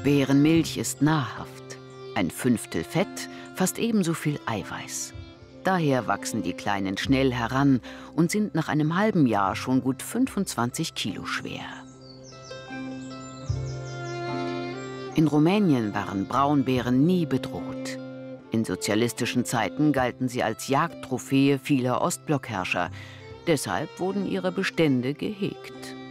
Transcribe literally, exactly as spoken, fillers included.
Bärenmilch ist nahrhaft. Ein Fünftel Fett, fast ebenso viel Eiweiß. Daher wachsen die Kleinen schnell heran und sind nach einem halben Jahr schon gut fünfundzwanzig Kilo schwer. In Rumänien waren Braunbären nie bedroht. In sozialistischen Zeiten galten sie als Jagdtrophäe vieler Ostblockherrscher. Deshalb wurden ihre Bestände gehegt.